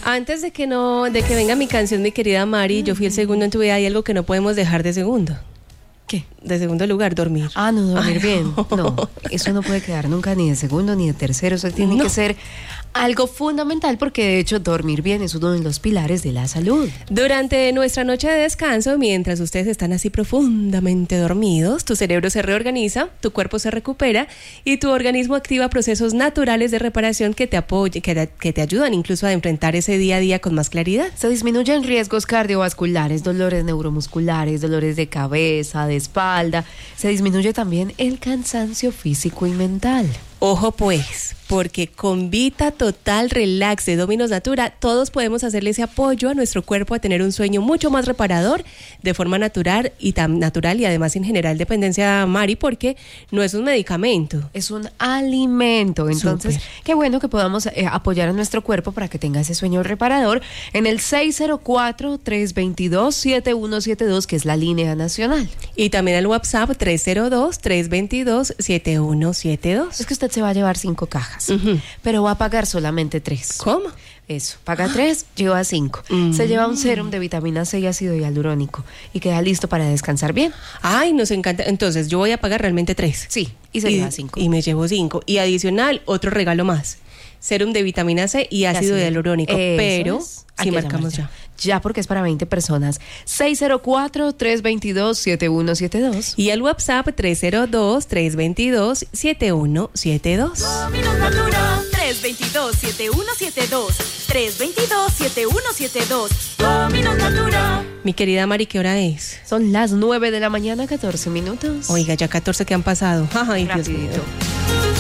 Antes de que venga mi canción, mi querida Mari, yo fui el segundo en tu vida. Hay algo que no podemos dejar de segundo. ¿Qué? De segundo lugar, dormir. No, dormir bien. No, eso no puede quedar nunca ni de segundo ni de tercero. Eso tiene que ser algo fundamental porque de hecho dormir bien es uno de los pilares de la salud. Durante nuestra noche de descanso, mientras ustedes están así profundamente dormidos, tu cerebro se reorganiza, tu cuerpo se recupera y tu organismo activa procesos naturales de reparación que te apoyan, que te ayudan incluso a enfrentar ese día a día con más claridad. Se disminuyen riesgos cardiovasculares, dolores neuromusculares, dolores de cabeza, de espalda. Se disminuye también el cansancio físico y mental. Ojo pues, porque con Vita Total Relax de Dominos Natura, todos podemos hacerle ese apoyo a nuestro cuerpo a tener un sueño mucho más reparador, de forma natural y además sin generar dependencia, Mari, porque no es un medicamento. Es un alimento. Entonces, Súper. Qué bueno que podamos apoyar a nuestro cuerpo para que tenga ese sueño reparador en el 604-322-7172, que es la línea nacional. Y también al WhatsApp 302-322-7172. Es que usted se va a llevar 5 cajas, pero va a pagar solamente 3. ¿Cómo? Eso, paga 3, lleva 5. Se lleva un sérum de vitamina C y ácido hialurónico y queda listo para descansar bien. Ay, nos encanta. Entonces yo voy a pagar realmente 3. Sí, y se lleva 5. Y me llevo 5. Y adicional, otro regalo más. Sérum de vitamina C y ácido hialurónico. Pero si marcamos ya. Ya, porque es para 20 personas. 604-322-7172. Y el WhatsApp 302-322-7172. Dominos Natura 322-7172. 322-7172. Dominos Natura. Mi querida Mari, ¿qué hora es? Son las 9 de la mañana, 14 minutos. Oiga, ya 14 que han pasado. Ay, Dios mío. Rapidito.